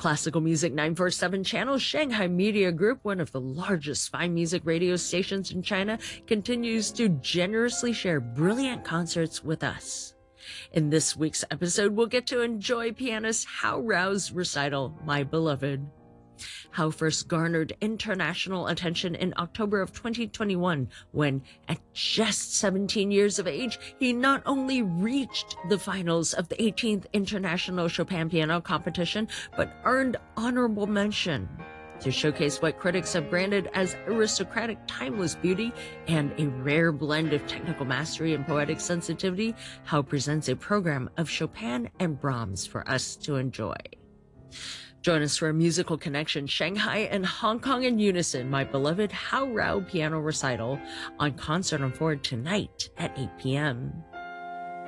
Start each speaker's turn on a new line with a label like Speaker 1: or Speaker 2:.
Speaker 1: Classical Music 947 Channel Shanghai Media Group, one of the largest fine music radio stations in China, continues to generously share brilliant concerts with us. In this week's episode, we'll get to enjoy pianist Hao Rao's recital, My Beloved. Hao first garnered international attention in October of 2021 when, at just 17 years of age, he not only reached the finals of the 18th International Chopin Piano Competition, but earned honorable mention. To showcase what critics have branded as aristocratic timeless beauty and a rare blend of technical mastery and poetic sensitivity, Hao presents a program of Chopin and Brahms for us to enjoy. Join us for a musical connection, Shanghai and Hong Kong in unison, My Beloved Hao Rao piano recital on Concert on Ford tonight at 8 p.m.